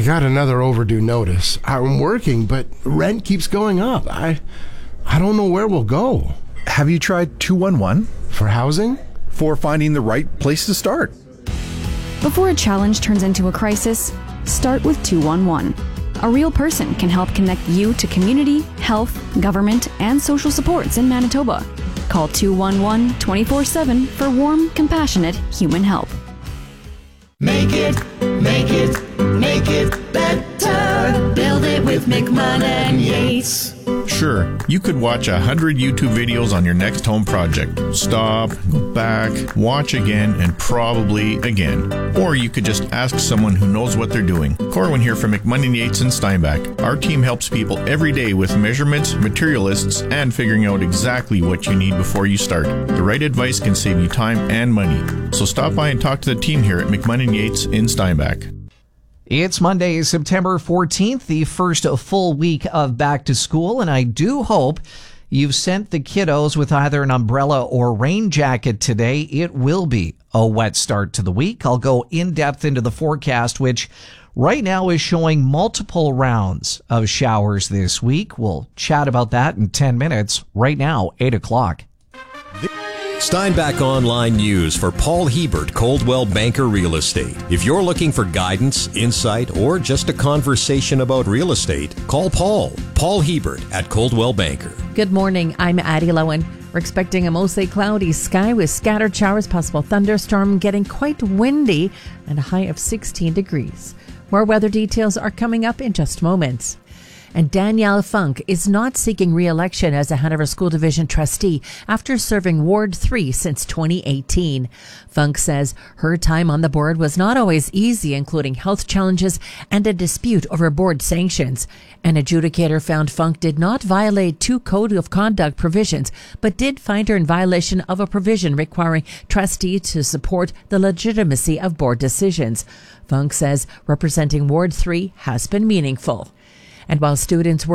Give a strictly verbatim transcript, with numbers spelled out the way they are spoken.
got another overdue notice. I'm working, but rent keeps going up. I I don't know where we'll go. Have you tried two one one? For housing? For finding the right place to start. Before a challenge turns into a crisis, start with two one one. A real person can help connect you to community, health, government, and social supports in Manitoba. Call two one one twenty-four seven for warm, compassionate human help. Make it, make it, make it better. Build it with McMahon and Yates. Sure, you could watch a hundred YouTube videos on your next home project. Stop, go back, watch again, and probably again. Or you could just ask someone who knows what they're doing. Corwin here from McMahon Yates and Steinbach. Our team helps people every day with measurements, material lists, and figuring out exactly what you need before you start. The right advice can save you time and money. So stop by and talk to the team here at McMahon Yates in Steinbach. It's Monday, September fourteenth, the first full week of back to school, and I do hope you've sent the kiddos with either an umbrella or rain jacket today. It will be a wet start to the week. I'll go in depth into the forecast, which right now is showing multiple rounds of showers this week. We'll chat about that in ten minutes. Right now, eight o'clock. Steinbach Online News for Paul Hebert, Coldwell Banker Real Estate. If you're looking for guidance, insight, or just a conversation about real estate, call Paul. Paul Hebert at Coldwell Banker. Good morning. I'm Addie Lowen. We're expecting a mostly cloudy sky with scattered showers, possible thunderstorm, getting quite windy, and a high of sixteen degrees. More weather details are coming up in just moments. And Danielle Funk is not seeking re-election as a Hanover School Division trustee after serving Ward three since twenty eighteen. Funk says her time on the board was not always easy, including health challenges and a dispute over board sanctions. An adjudicator found Funk did not violate two code of conduct provisions, but did find her in violation of a provision requiring trustees to support the legitimacy of board decisions. Funk says representing Ward three has been meaningful. And while students were